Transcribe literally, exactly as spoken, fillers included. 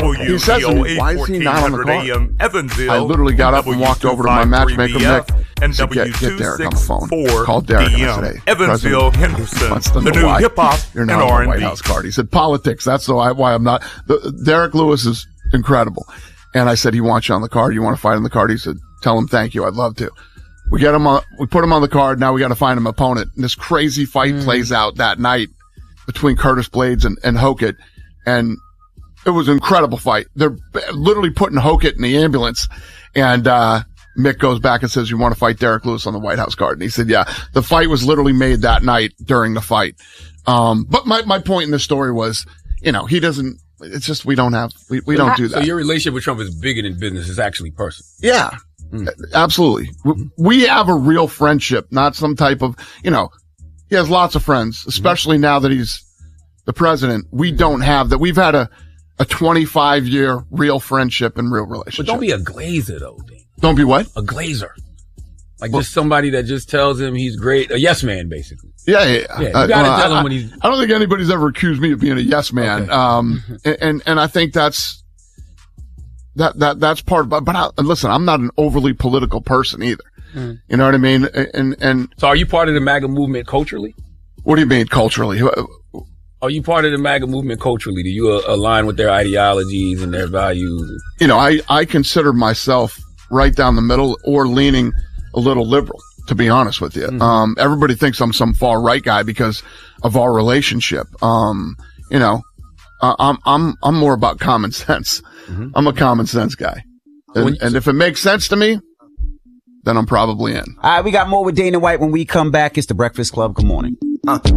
He says to me, why is he not on the card? Evansville, I literally got up and walked over to my matchmaker, Nick, and said, get, get Derek on the phone. Called Derek and I said, hey, Evansville, Henderson, the new hip-hop You're and not on R the and White B. House card. He said, politics. That's why, why I'm not. The, Derek Lewis is incredible. And I said, he wants you on the card. You want to fight on the card? He said, tell him thank you. I'd love to. We get him on, we put him on the card. Now we got to find him an opponent. And this crazy fight mm. plays out that night between Curtis Blades and, and Hokit. And it was an incredible fight. They're literally putting Hokit in the ambulance. And, uh, Mick goes back and says, you want to fight Derek Lewis on the White House card? And he said, yeah, the fight was literally made that night during the fight. Um, but my, my point in this story was, you know, he doesn't, it's just, we don't have, we, we don't do that. So your relationship with Trump is bigger than business. It's actually personal. Yeah, mm. absolutely. We, we have a real friendship, not some type of, you know, he has lots of friends, especially mm. now that he's the president. We don't have that. We've had a, a twenty-five year real friendship and real relationship. But don't be a glazer though, Dean. Don't be what? A glazer. Like well, just somebody that just tells him he's great. A yes man, basically. Yeah, yeah. yeah you gotta uh, tell him I, when he's. I don't think anybody's ever accused me of being a yes man. Okay. Um, and, and, and I think that's, that, that, that's part of, but, but I, listen, I'm not an overly political person either. Mm. You know what I mean? And, and. So are you part of the MAGA movement culturally? What do you mean culturally? Are you part of the MAGA movement culturally? Do you uh, align with their ideologies and their values? You know, I, I consider myself right down the middle or leaning a little liberal, to be honest with you. Mm-hmm. Um, everybody thinks I'm some far right guy because of our relationship. Um, you know, uh, I'm, I'm, I'm more about common sense. Mm-hmm. I'm a common sense guy. And, and if it makes sense to me, then I'm probably in. All right, we got more with Dana White when we come back. It's the Breakfast Club. Good morning. Uh.